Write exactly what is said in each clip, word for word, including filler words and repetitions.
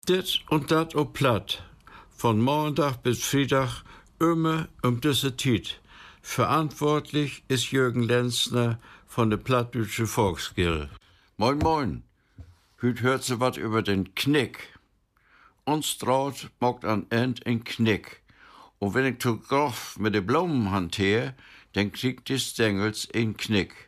Dit und dat op platt. Von Montag bis Freitag immer um diese Zeit. Verantwortlich ist Jürgen Lenzner von der Plattdeutsche Volksgilde. Moin, moin. Hüt hört se wat über den Knick. Uns traut mogt an End ein Knick. Und wenn ich zu grof mit de Blumen hanteer, dann kriegt die Stängels ein Knick.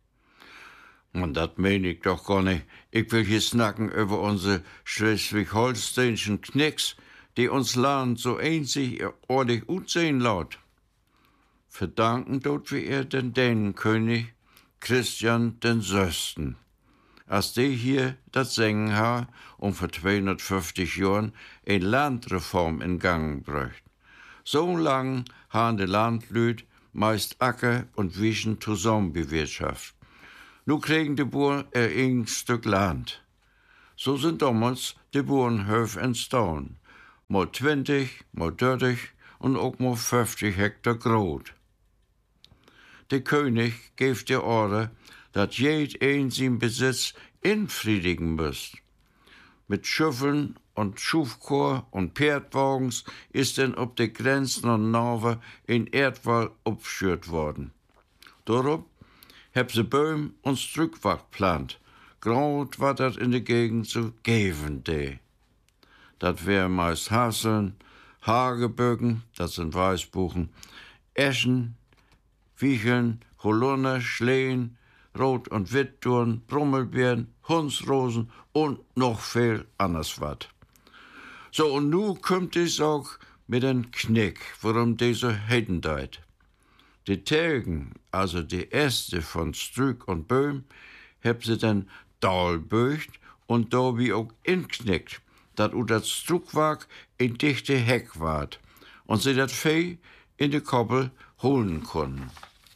Und dat mein ich doch gar nicht. Ich will hier snacken über unsere schleswig-holsteinischen Knicks, die uns Land so einzigartig aussehen laut. Verdanken tut wir ihr den Dänenkönig Christian den Sösten. Als die hier dat Singen ha, um vor zweihundertfünfzig Jahren eine Landreform in Gang bräucht. So lang haben die Landlüd meist Acker und Wieschen zusammen bewirtschaftet. Nu kriegen die Bauern ein Stück Land. So sind damals die Bauernhöfe entstanden. Mal zwanzig, mal dreißig und auch mal fünfzig Hektar groß. Der König gibt die Order, dass jeder ein seinen Besitz infriedigen muss. Mit Schüffeln und Schufchor und Pferdwagens ist dann ob die Grenzen und Norwe in Erdwall aufgeschürt worden. Darauf hab sie Böhm und Strückwach plant. Grot war dat in der Gegend zu geben, de. Dat wär meist Hasseln, Hagebögen, das sind Weißbuchen, Eschen, Wiecheln, Holunder, Schlehen, Rot- und Witturn, Brummelbeeren, Hundsrosen und noch viel anders wat. So, und nu kommt es auch mit den Knick, worum diese heden deit. Die Telgen, also die Äste von Strück und Böhm, hab sie dann dahlböcht und da wie auch inknickt, dat u dat Struckwag in dichte Heck ward und sie dat Vieh in de Koppel holen konnten.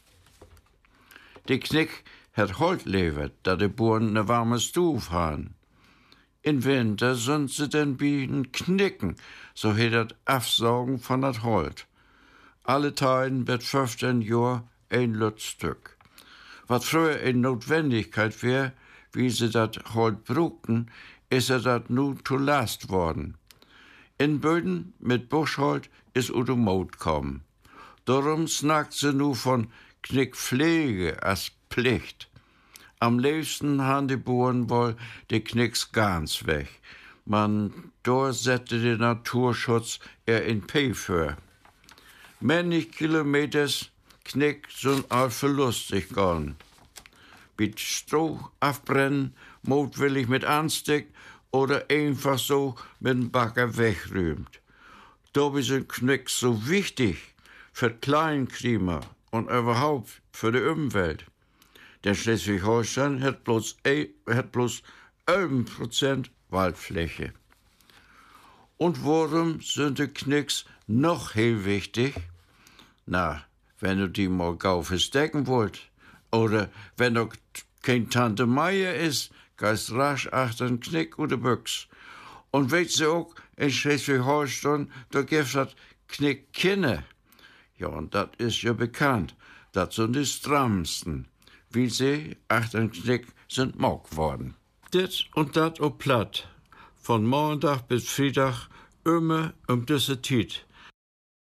Die Knick hat Holt levert, da de Buren ne warme Stuf han. In Winter sind sie dann bieten Knicken, so he dat Afsaugen von dat Holt. Alle Teilen wird fünfzehn Jahr ein Lützstück. Was früher eine Notwendigkeit wär, wie sie dat Holt brugten, ist er dat nu zu Last worden. In Böden mit Buschholt ist Udo Mot kommen. Darum snackt sie nu von Knickpflege als Pflicht. Am liebsten han die Bauern wohl die Knicks ganz weg. Man dort setzte der Naturschutz er in P für. Männlich Kilometers Knick sind all verlustig gegangen. Mit Stroh abbrennen, mutwillig mit Anstieg oder einfach so mit dem Bagger wegrühmt. Dabei sind Knicks so wichtig für Kleinklima und überhaupt für die Umwelt. Denn Schleswig-Holstein hat bloß, hat bloß elf Prozent Waldfläche. Und warum sind die Knicks noch heel wichtig? Na, wenn du die mal gau verstecken wollt, oder wenn doch kein Tante Meier ist, gehst rasch achter den Knick oder Büchs. Und weißt du auch, in Schleswig-Holstein, da gibt's das Knick Kinder. Ja, und das ist ja bekannt. Das sind die strammsten, wie sie achter den Knick sind mock worden. Dit und dat op platt. Von Montag bis Freitag immer um diese Zeit.